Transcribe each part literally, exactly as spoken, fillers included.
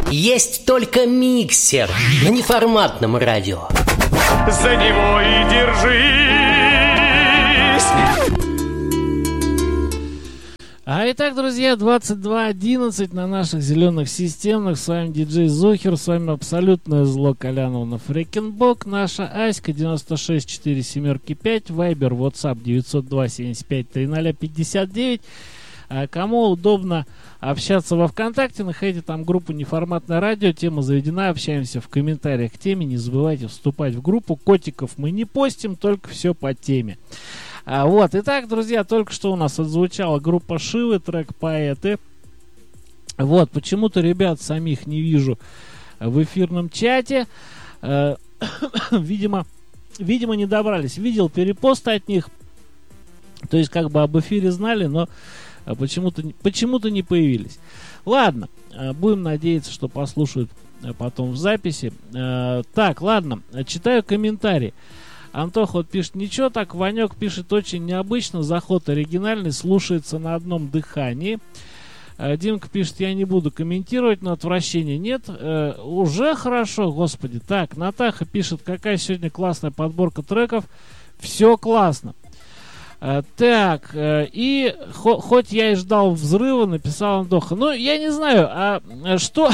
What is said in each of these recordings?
Есть только миксер на неформатном радио. За него и держись. А итак, друзья, двадцать два одиннадцать на наших зеленых системах. С вами диджей Зохер, с вами абсолютное зло Коляновна Фрекенбок. Наша Аська девяносто шесть четыре семерки пять, Вайбер, WhatsApp девятьсот два семьдесят пять тридцать пятьдесят девять. А кому удобно общаться во ВКонтакте, находите там группу «Неформатное радио», тема заведена, общаемся в комментариях к теме, не забывайте вступать в группу. Котиков мы не постим, только все по теме. А, вот, итак, друзья, только что у нас отзвучала группа Шивы, трек «Поэты». Вот, почему-то ребят самих не вижу в эфирном чате. Э, видимо, видимо, не добрались. Видел перепосты от них. То есть, как бы об эфире знали, но почему-то, почему-то не появились. Ладно, будем надеяться, что послушают потом в записи. Э, так, ладно, читаю комментарии. Антох вот пишет: ничего так, Ванек пишет очень необычно, заход оригинальный, слушается на одном дыхании. э, Димка пишет: я не буду комментировать, но отвращения нет. э, Уже хорошо, господи. Так, Натаха пишет: какая сегодня классная подборка треков. Все классно. э, Так, э, и хо- хоть я и ждал взрыва, написал Антоха. Ну, я не знаю, а что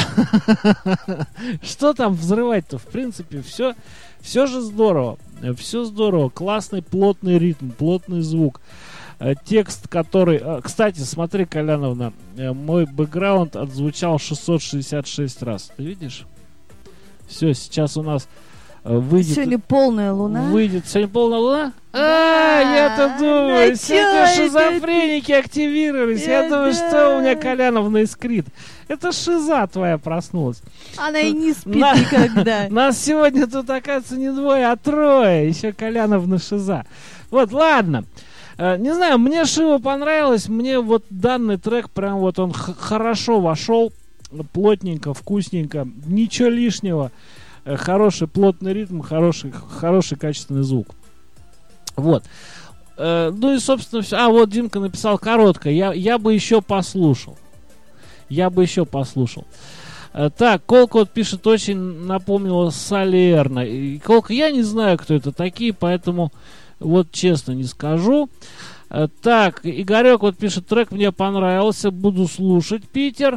Что там взрывать-то? В принципе, все Все же здорово. Все здорово. Классный плотный ритм, плотный звук. Э, текст, который... Э, кстати, смотри, Коляновна, э, мой бэкграунд отзвучал шестьсот шестьдесят шесть раз. Ты видишь? Все, сейчас у нас э, выйдет... Сегодня полная луна. Выйдет. Сегодня полная луна? Да. А, я-то думаю, Да сегодня чё шизофреники активировались. Я Да. думаю, что у меня Коляновна искрит. Это шиза твоя проснулась. Она и не спит На- никогда. Нас сегодня тут, оказывается, не двое, а трое. Еще Коляновна шиза. Вот, ладно. Э, не знаю, мне Шива понравилось. Мне вот данный трек, прям вот он х- хорошо вошел. Плотненько, вкусненько. Ничего лишнего. Э, хороший плотный ритм, хороший, хороший качественный звук. Вот. Э, ну и, собственно, все. А, вот Димка написал коротко. Я, я бы еще послушал. Я бы еще послушал. Э, так, Колка вот пишет, очень напомнила Солерно. И, Колка, я не знаю, кто это такие, поэтому вот честно не скажу. Э, так, Игорек вот пишет, трек мне понравился, буду слушать, Питер.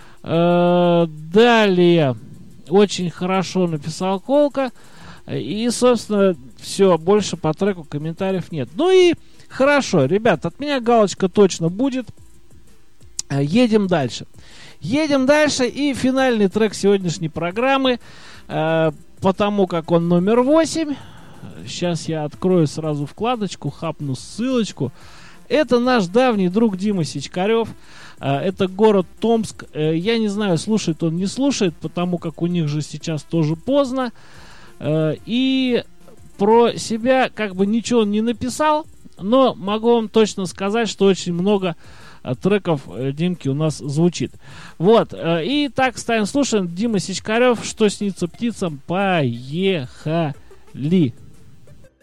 Э, далее, очень хорошо написал Колка. И, собственно, все, больше по треку комментариев нет. Ну и хорошо, ребят, от меня галочка точно будет. Едем дальше. Едем дальше. И финальный трек сегодняшней программы, э, потому как он номер восемь. Сейчас я открою сразу вкладочку, хапну ссылочку. Это наш давний друг Дима Сичкарев. Э, это город Томск. Э, я не знаю, слушает он, не слушает, потому как у них же сейчас тоже поздно. Э, и про себя как бы ничего он не написал. Но могу вам точно сказать, что очень много треков Димки у нас звучит. Вот. И так, ставим, слушаем. Дима Сичкарев, «Что снится птицам». Поехали.